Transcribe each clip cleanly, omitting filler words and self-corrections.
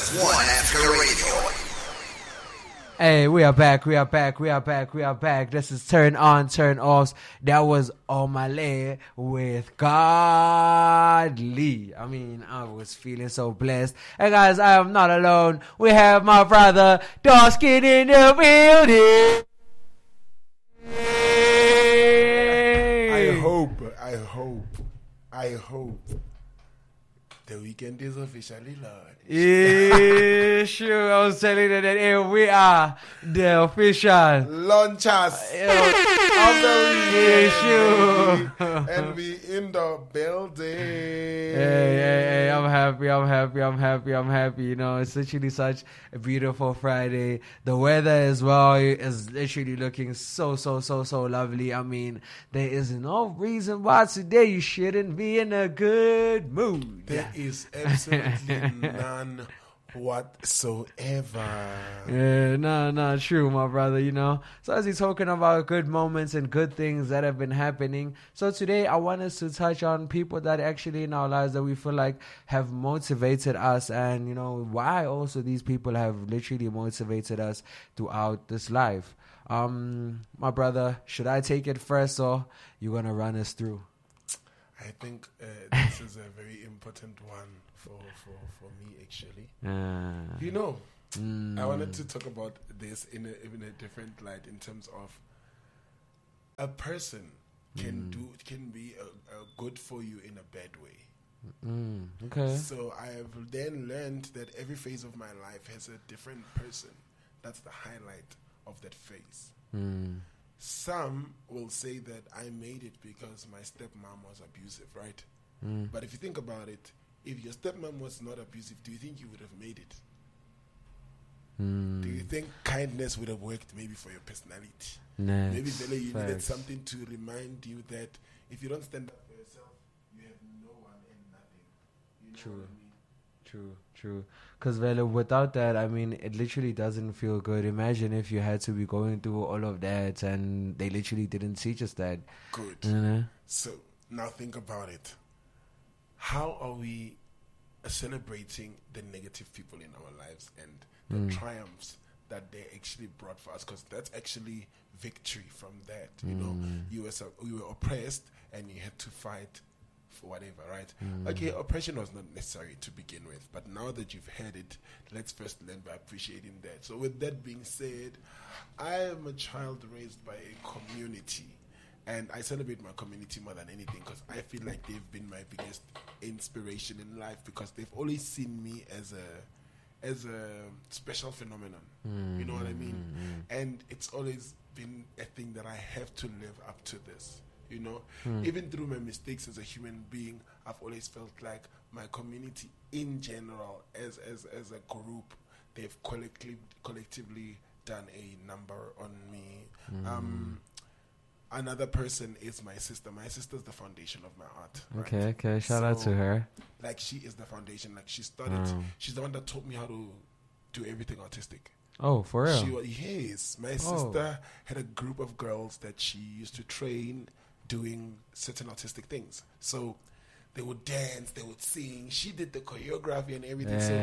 is One Africa Radio. Hey, we are back. This is Turn On, Turn Offs. That was Omale with Godly. I mean, I was feeling so blessed. Hey guys, I am not alone. We have my brother, Darskin in the building. I hope the weekend is officially Lord. Yeah, sure. I was telling you that here we are, the official launchers of the weekend. Yeah, sure. And we in the building. Hey, I'm happy. You know, it's literally such a beautiful Friday. The weather as well is literally looking so lovely. I mean, there is no reason why today you shouldn't be in a good mood. There is absolutely none whatsoever. Yeah, no, true, my brother, you know. So as we're talking about good moments and good things that have been happening, so today I want us to touch on people that actually in our lives that we feel like have motivated us, and you know why also these people have literally motivated us throughout this life. My brother, should I take it first or you gonna run us through? I think this is a very important one for me, actually. You know, I wanted to talk about this in a different light in terms of a person can be good for you in a bad way. Okay. So I have then learned that every phase of my life has a different person. That's the highlight of that phase. Some will say that I made it because my stepmom was abusive, right? But if you think about it, if your stepmom was not abusive, do you think you would have made it? Do you think kindness would have worked maybe for your personality? Nice. Maybe Vele, you needed something to remind you that if you don't stand up for yourself, you have no one and nothing. You know what I mean? True. Because without that, I mean, it literally doesn't feel good. Imagine if you had to be going through all of that and they literally didn't teach us that. Good. You So now think about it. How are we celebrating the negative people in our lives and the triumphs that they actually brought for us? Because that's actually victory from that. You know, you were oppressed and you had to fight for whatever, right? Okay, oppression was not necessary to begin with, but now that you've had it, let's first learn by appreciating that. So with that being said, I am a child raised by a community, and I celebrate my community more than anything because I feel like they've been my biggest inspiration in life because they've always seen me as a special phenomenon. You know what I mean? And it's always been a thing that I have to live up to this. You know, even through my mistakes as a human being, I've always felt like my community in general, as a group, they've collectively done a number on me. Another person is my sister. My sister's the foundation of my art. Right? Okay. Shout out to her. Like, she is the foundation. Like, she started. She's the one that taught me how to do everything artistic. Oh, for real? Yes. My sister had a group of girls that she used to train doing certain artistic things. So they would dance, they would sing. She did the choreography and everything. So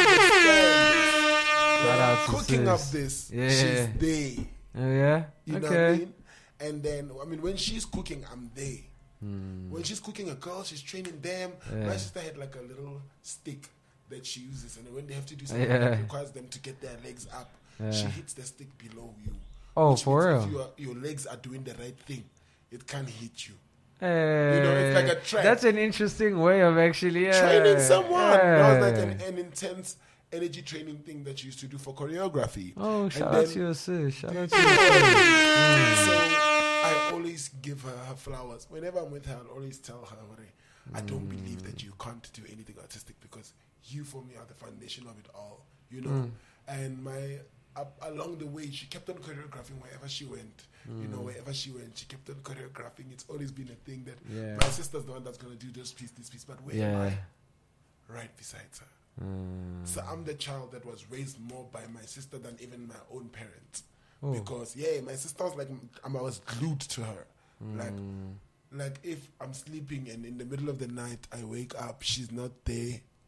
cooking up this, she's there. Oh, yeah? You know what I mean? And then, I mean, when she's cooking, I'm there. When she's cooking a girl, she's training them. My sister had like a little stick that she uses, and when they have to do something that requires them to get their legs up, she hits the stick below you. Oh, for real? If your legs are doing the right thing, it can't hit you. Hey, you know, it's like a trap. That's an interesting way of actually training someone. That was like an intense energy training thing that you used to do for choreography. Oh, shout out to your sis. Shout out to your sis. So I always give her flowers. Whenever I'm with her, I'll always tell her, I don't believe that you can't do anything artistic because you, for me, are the foundation of it all. You know? And along the way, she kept on choreographing wherever she went. You know, wherever she went, she kept on choreographing. It's always been a thing that my sister's the one that's going to do this piece, but where am I? Right beside her. So I'm the child that was raised more by my sister than even my own parents. Because, my sister was like, I was glued to her. Like if I'm sleeping and in the middle of the night I wake up, she's not there,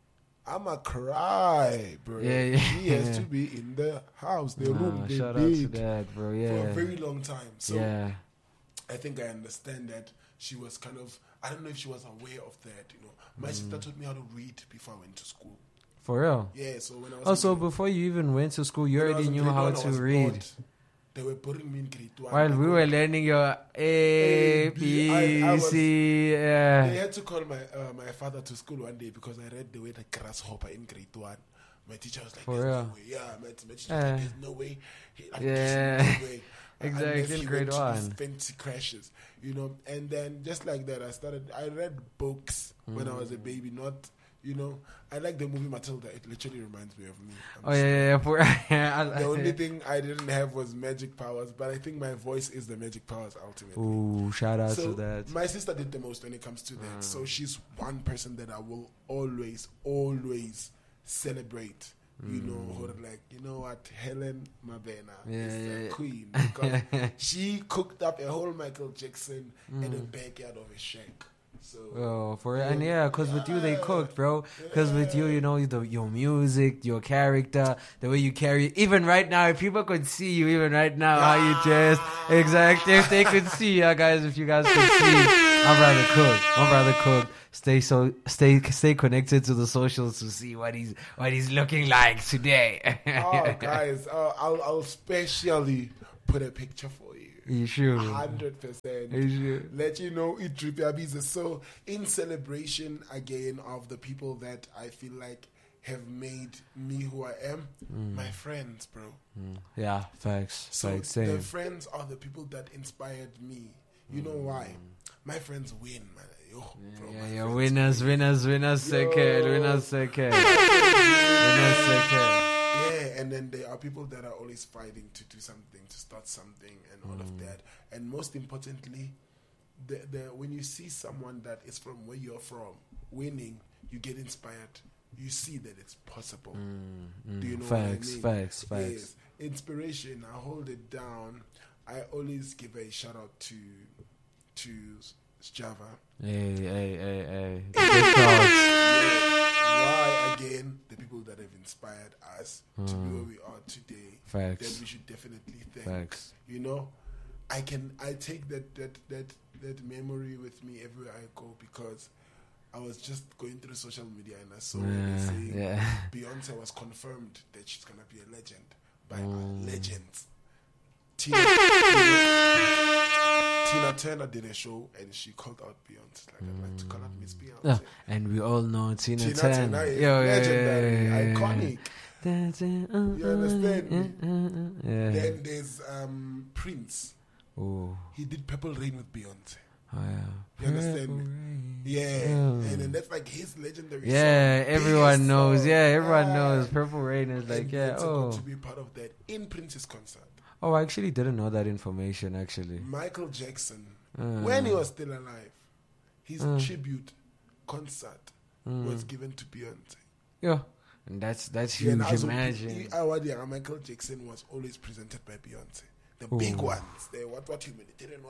I'ma cry, bro. Yeah. He has to be in the house, the room, the shout out to bed that, bro. for Yeah. a very long time. So Yeah. I think I understand that she was kind of, I don't know if she was aware of that, you know. My sister taught me how to read before I went to school. For real? Yeah, so when I was Also, in grade- before you even went to school, you when I already was in knew grade how one, I to was read. bored. They were putting me in grade 1. While we were learning your A, B, C, yeah. They had to call my father to school one day because I read the word grasshopper in grade 1. My teacher was like, For "There's real? no way." Yeah, my teacher was like, "There's no way." Yeah. There's no way. Exactly, Unless in he grade went to these 1. fancy crashes, you know. And then just like that, I read books when I was a baby. Not, you know, I like the movie Matilda. It literally reminds me of me. Oh, yeah. The only thing I didn't have was magic powers, but I think my voice is the magic powers ultimately. Ooh, shout out So to that. my sister did the most when it comes to that. So she's one person that I will always celebrate. You know, her, like, you know what, Helen Mabena is the queen. Because she cooked up a whole Michael Jackson in the backyard of a shack. So And yeah, because with you they cooked, bro. Because with you, you know, your music, your character, the way you carry. Even right now, if people could see you, even right now, how you dress, exactly. If they could see, guys, if you guys could see, my brother cooked. Stay connected to the socials to see what he's looking like today. Oh, guys, I'll specially put a picture for you. You should. 100%. You should. Let you know it Tripiabiza. So, in celebration again of the people that I feel like have made me who I am, my friends, bro. Yeah, facts. So, Facts, same. the friends are the people that inspired me. You know why? My friends win, man. Yo, bro, my friends Winners second. Yeah, and then there are people that are always fighting to do something, to start something, and all of that. And most importantly, when you see someone that is from where you're from winning, you get inspired. You see that it's possible. Do you know Facts, what I mean? facts. Yes. Inspiration, I hold it down. I always give a shout out to Java. Hey. Why again? The people that have inspired us to be where we are today. Facts. That we should definitely thank. Facts. You know, I take that memory with me everywhere I go because I was just going through social media and I saw Beyonce was confirmed that she's gonna be a legend by legends. Tina Turner did a show and she called out Beyonce. Like, I'd like to call out Miss Beyonce. Yeah, and we all know Tina Turner. Is legendary, iconic. You understand me? Then there's Prince. Oh. He did Purple Rain with Beyonce. Oh, yeah. You understand me? Yeah. And then that's like his legendary song. Yeah, everyone knows. Song. Yeah, everyone knows. Purple Rain is like, and to be part of that in Prince's concert. Oh, I actually didn't know that information, actually. Michael Jackson, when he was still alive, his tribute concert was given to Beyonce. Yeah. And that's huge, imagine. Michael Jackson was always presented by Beyonce. The big ones. The what humanitarian,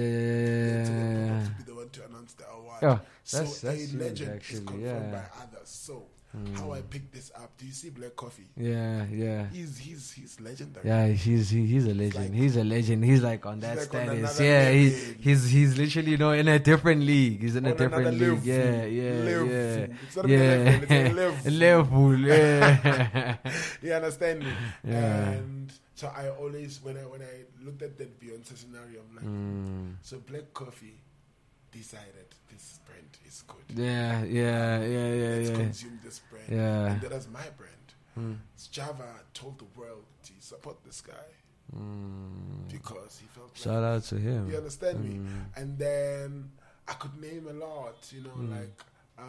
to be the one to announce the award. Yeah, so that's a huge, legend actually, is confirmed by others. So how I picked this up, do you see Black Coffee? Yeah. He's legendary. Yeah, he's a legend. Like, he's a legend. He's like on that like on status. another Yeah, level. he's literally, you know, in a different league. He's in a On different another league. level. Yeah. It's not a level, it's a level. Level, yeah. You understand me? Yeah. And so I always, when I looked at that Beyonce scenario, I'm like, so Black Coffee decided this brand is good. Let's consume this brand. Yeah. And that was my brand. Java told the world to support this guy because he felt like, Shout out to him. you understand me? And then I could name a lot, you know, like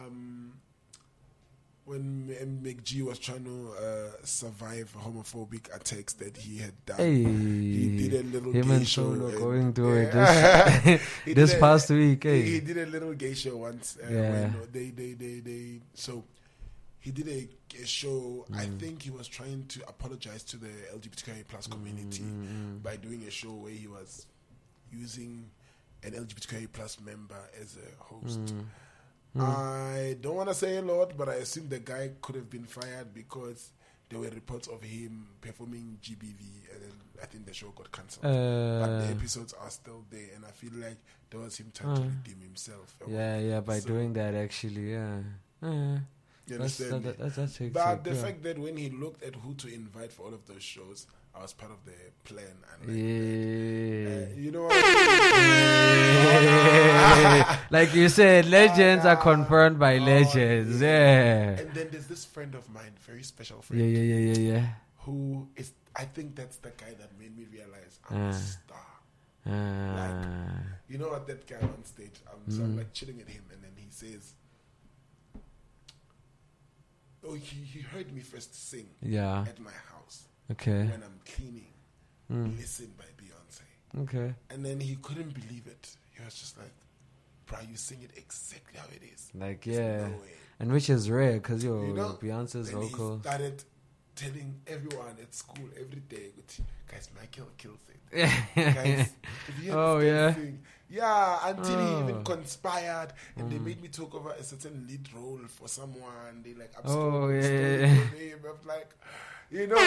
when McG was trying to survive homophobic attacks that he had done. He did a little him gay and show. Solo and- going through it He this did past week. He did a little gay show once. Yeah. When so he did a show. I think he was trying to apologize to the LGBTQIA plus community by doing a show where he was using an LGBTQIA plus member as a host. I don't want to say a lot, but I assume the guy could have been fired because there were reports of him performing GBV, and then I think the show got cancelled. But the episodes are still there, and I feel like that was him trying to redeem himself. By doing that, actually, You understand? That's but the fact that when he looked at who to invite for all of those shows, I was part of the plan. And you know what I mean? Like you said, legends are confirmed by legends. Yeah. And then there's this friend of mine, very special friend. Yeah. Who is, I think that's the guy that made me realize I'm a star. Like, you know what, that guy on stage, so I'm like chilling at him, and then he says, oh, he heard me first sing at my house. Okay. When I'm cleaning. Listen by Beyonce. Okay. And then he couldn't believe it. He was just like, bro, you sing it exactly how it is. Like, There's no way. And which is rare, because Beyonce's then vocal. He started telling everyone at school every day, guys, Michael kills it. Guys, if you sing, until he even conspired, and they made me talk over a certain lead role for someone. They like, name. I'm like, you know,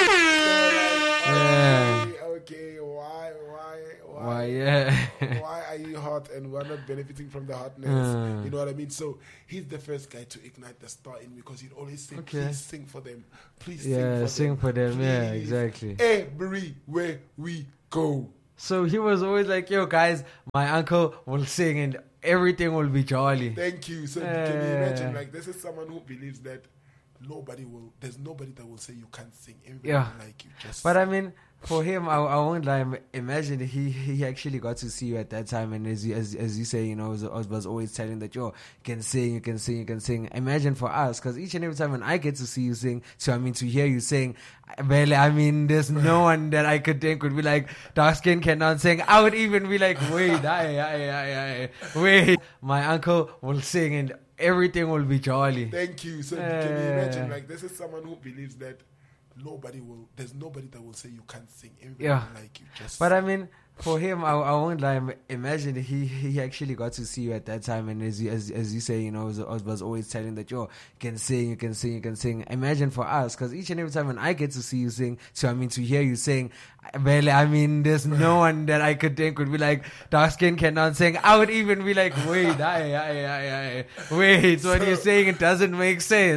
okay, why, why are you hot and we're not benefiting from the hotness? You know what I mean? So he's the first guy to ignite the star in me, because he'd always say, please sing for them. Please sing for them. Please. Yeah, exactly. Everywhere we go. So he was always like, yo, guys, my uncle will sing and everything will be jolly. Thank you. So can you imagine, like, this is someone who believes that there's nobody that will say you can't sing. Everybody like you. But I mean, for him, I won't lie. Imagine he actually got to see you at that time, and as you say, was always telling that you can sing. Imagine for us, because each and every time when I get to see you sing, to hear you sing, barely. I mean, there's no one that I could think would be like, dark skin cannot sing. I would even be like, wait, wait, my uncle will sing and everything will be jolly. Thank you. So can you imagine, like, this is someone who believes that there's nobody that will say you can't sing. Everybody like you. But I mean, for him, I won't lie. Imagine he actually got to see you at that time, and as you say, was always telling that you can sing. Imagine for us, because each and every time when I get to see you sing, to hear you sing, barely. I mean, there's no one that I could think would be like, dark skin cannot sing. I would even be like, wait, wait, what you're saying, it doesn't make sense.